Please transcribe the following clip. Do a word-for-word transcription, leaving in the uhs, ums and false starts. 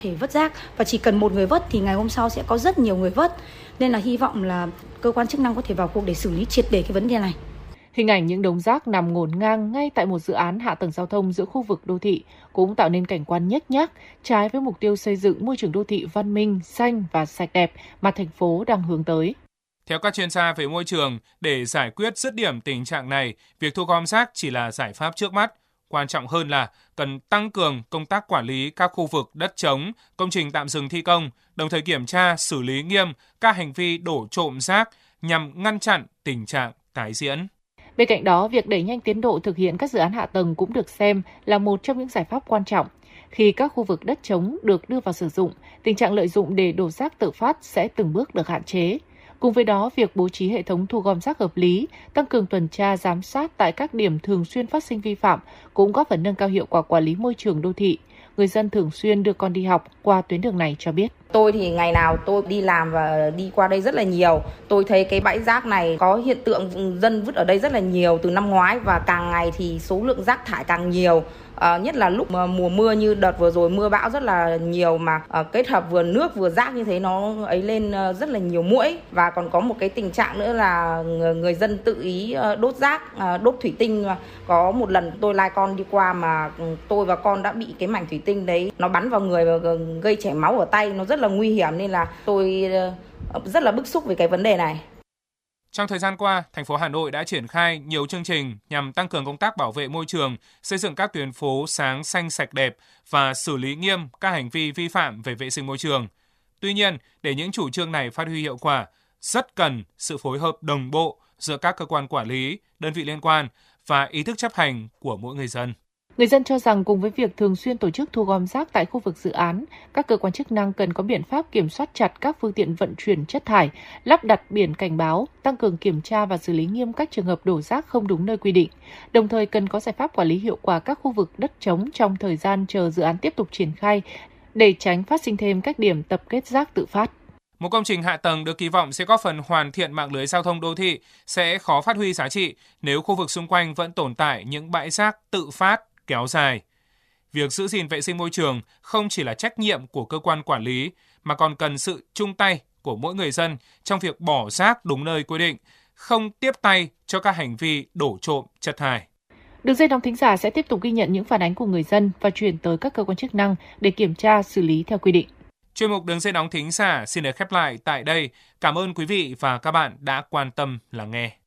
Để vớt rác và chỉ cần một người vớt thì ngày hôm sau sẽ có rất nhiều người vớt. Nên là hy vọng là cơ quan chức năng có thể vào cuộc để xử lý triệt để cái vấn đề này. Hình ảnh những đống rác nằm ngổn ngang ngay tại một dự án hạ tầng giao thông giữa khu vực đô thị cũng tạo nên cảnh quan nhếch nhác, trái với mục tiêu xây dựng môi trường đô thị văn minh, xanh và sạch đẹp mà thành phố đang hướng tới. Theo các chuyên gia về môi trường, để giải quyết dứt điểm tình trạng này, việc thu gom rác chỉ là giải pháp trước mắt. Quan trọng hơn là cần tăng cường công tác quản lý các khu vực đất trống, công trình tạm dừng thi công, đồng thời kiểm tra, xử lý nghiêm các hành vi đổ trộm rác nhằm ngăn chặn tình trạng tái diễn. Bên cạnh đó, việc đẩy nhanh tiến độ thực hiện các dự án hạ tầng cũng được xem là một trong những giải pháp quan trọng. Khi các khu vực đất trống được đưa vào sử dụng, tình trạng lợi dụng để đổ rác tự phát sẽ từng bước được hạn chế. Cùng với đó, việc bố trí hệ thống thu gom rác hợp lý, tăng cường tuần tra giám sát tại các điểm thường xuyên phát sinh vi phạm cũng góp phần nâng cao hiệu quả quản lý môi trường đô thị. Người dân thường xuyên đưa con đi học qua tuyến đường này cho biết. Tôi thì ngày nào tôi đi làm và đi qua đây rất là nhiều. Tôi thấy cái bãi rác này có hiện tượng dân vứt ở đây rất là nhiều từ năm ngoái và càng ngày thì số lượng rác thải càng nhiều. À, nhất là lúc mà mùa mưa như đợt vừa rồi mưa bão rất là nhiều mà à, kết hợp vừa nước vừa rác như thế nó ấy lên rất là nhiều muỗi. Và còn có một cái tình trạng nữa là người dân tự ý đốt rác, à, đốt thủy tinh. Có một lần tôi lai con đi qua mà tôi và con đã bị cái mảnh thủy tinh đấy nó bắn vào người và gây chảy máu ở tay, nó rất là nguy hiểm nên là tôi rất là bức xúc về cái vấn đề này. Trong thời gian qua, thành phố Hà Nội đã triển khai nhiều chương trình nhằm tăng cường công tác bảo vệ môi trường, xây dựng các tuyến phố sáng xanh sạch đẹp và xử lý nghiêm các hành vi vi phạm về vệ sinh môi trường. Tuy nhiên, để những chủ trương này phát huy hiệu quả, rất cần sự phối hợp đồng bộ giữa các cơ quan quản lý, đơn vị liên quan và ý thức chấp hành của mỗi người dân. Người dân cho rằng cùng với việc thường xuyên tổ chức thu gom rác tại khu vực dự án, các cơ quan chức năng cần có biện pháp kiểm soát chặt các phương tiện vận chuyển chất thải, lắp đặt biển cảnh báo, tăng cường kiểm tra và xử lý nghiêm các trường hợp đổ rác không đúng nơi quy định. Đồng thời cần có giải pháp quản lý hiệu quả các khu vực đất trống trong thời gian chờ dự án tiếp tục triển khai để tránh phát sinh thêm các điểm tập kết rác tự phát. Một công trình hạ tầng được kỳ vọng sẽ góp phần hoàn thiện mạng lưới giao thông đô thị sẽ khó phát huy giá trị nếu khu vực xung quanh vẫn tồn tại những bãi rác tự phát kéo dài. Việc giữ gìn vệ sinh môi trường không chỉ là trách nhiệm của cơ quan quản lý mà còn cần sự chung tay của mỗi người dân trong việc bỏ rác đúng nơi quy định, không tiếp tay cho các hành vi đổ trộm chất thải. Đường dây nóng thính giả sẽ tiếp tục ghi nhận những phản ánh của người dân và chuyển tới các cơ quan chức năng để kiểm tra xử lý theo quy định. Chuyên mục Đường dây nóng thính giả xin được khép lại tại đây. Cảm ơn quý vị và các bạn đã quan tâm lắng nghe.